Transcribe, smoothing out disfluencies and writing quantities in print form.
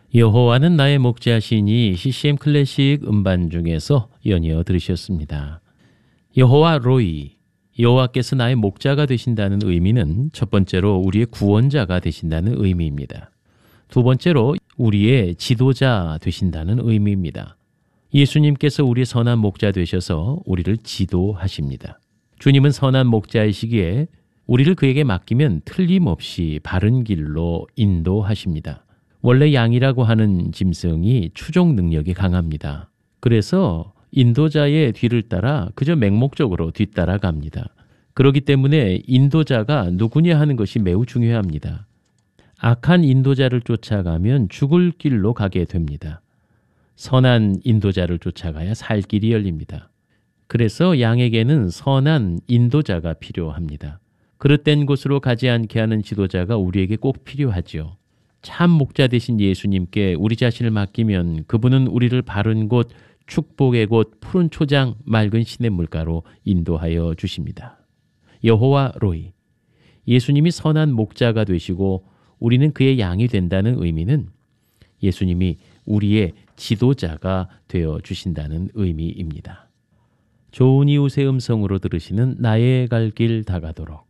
여호와는 나의 목자시니 CCM 클래식 음반 중에서 연이어 들으셨습니다. 여호와 로이, 여호와께서 나의 목자가 되신다는 의미는 첫 번째로 우리의 구원자가 되신다는 의미입니다. 두 번째로 우리의 지도자 되신다는 의미입니다. 예수님께서 우리의 선한 목자 되셔서 우리를 지도하십니다. 주님은 선한 목자이시기에 우리를 그에게 맡기면 틀림없이 바른 길로 인도하십니다. 원래 양이라고 하는 짐승이 추종 능력이 강합니다. 그래서 인도자의 뒤를 따라 그저 맹목적으로 뒤따라갑니다. 그렇기 때문에 인도자가 누구냐 하는 것이 매우 중요합니다. 악한 인도자를 쫓아가면 죽을 길로 가게 됩니다. 선한 인도자를 쫓아가야 살 길이 열립니다. 그래서 양에게는 선한 인도자가 필요합니다. 그릇된 곳으로 가지 않게 하는 지도자가 우리에게 꼭 필요하지요. 참 목자 되신 예수님께 우리 자신을 맡기면 그분은 우리를 바른 곳, 축복의 곳, 푸른 초장, 맑은 시냇물가로 인도하여 주십니다. 여호와 로이, 예수님이 선한 목자가 되시고 우리는 그의 양이 된다는 의미는 예수님이 우리의 지도자가 되어 주신다는 의미입니다. 좋은 이웃의 음성으로 들으시는 나의 갈 길 다가도록